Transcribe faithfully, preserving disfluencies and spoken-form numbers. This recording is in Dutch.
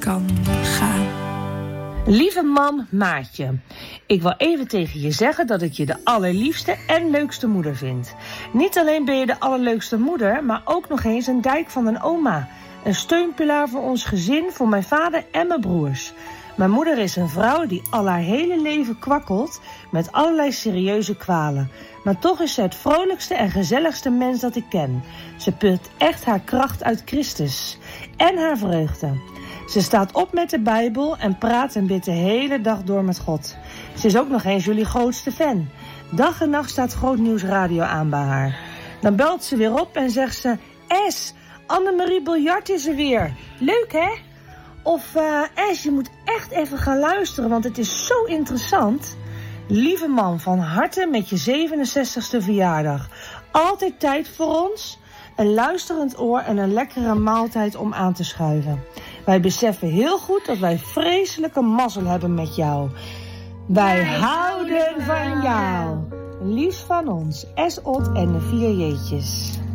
kan gaan. Lieve mam, Maatje. Ik wil even tegen je zeggen dat ik je de allerliefste en leukste moeder vind. Niet alleen ben je de allerleukste moeder, maar ook nog eens een dijk van een oma. Een steunpilaar voor ons gezin, voor mijn vader en mijn broers. Mijn moeder is een vrouw die al haar hele leven kwakkelt met allerlei serieuze kwalen. Maar toch is ze het vrolijkste en gezelligste mens dat ik ken. Ze put echt haar kracht uit Christus en haar vreugde. Ze staat op met de Bijbel en praat en bidt de hele dag door met God. Ze is ook nog eens jullie grootste fan. Dag en nacht staat Groot Nieuws Radio aan bij haar. Dan belt ze weer op en zegt ze: Es, Annemarie Biljart is er weer. Leuk hè? Of uh, Es, je moet echt even gaan luisteren, want het is zo interessant. Lieve man, van harte met je zevenenzestigste verjaardag. Altijd tijd voor ons, een luisterend oor en een lekkere maaltijd om aan te schuiven. Wij beseffen heel goed dat wij vreselijke mazzel hebben met jou. Wij, wij houden van jou. Liefst van ons, Es Ot en de vier Jeetjes.